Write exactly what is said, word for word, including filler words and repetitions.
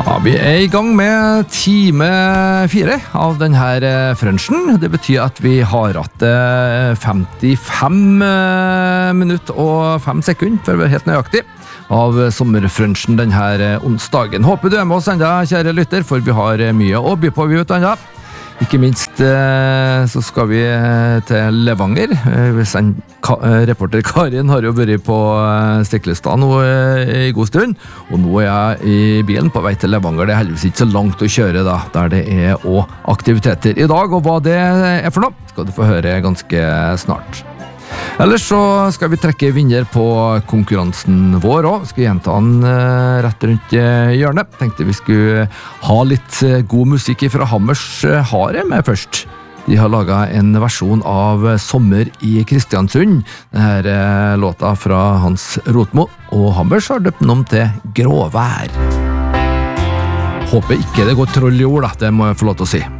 Ja, vi er i gang med time fire av denne frunchen. Det betyr at vi har hatt femtifem minutter og fem sekunder, for å være helt nøyaktig, av sommerfrunchen denne onsdagen. Håper du er med oss enda, kjære lytter, for vi har mye å by på, vi vet enda. Ikke minst så skal vi til Levanger. Reporter Karin har jo vært på Stiklestad nå i god stund, og nå er jeg i bilen på vei til Levanger. Det er heldigvis ikke så langt å kjøre da, der det er også aktiviteter i dag, og hva det er for noe skal du få høre ganske snart. Ellers så skal vi trekke vinner på konkurransen vår også. Skal gjenta den rett rundt hjørnet. Tenkte vi skulle ha litt god musikk fra Hammers Hare med først. De har laget en versjon av Sommer i Kristiansund. Denne låta fra Hans Rotmo, og Hammers har døpt den om til Gråvær. Håper ikke det går troll i ord da, det må jeg få lov til å si.